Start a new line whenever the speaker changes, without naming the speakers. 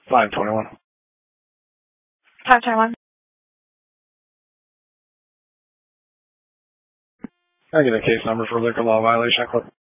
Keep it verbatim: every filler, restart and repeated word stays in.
five twenty-one.
five twenty-one.
Can I get a case number for liquor law violation?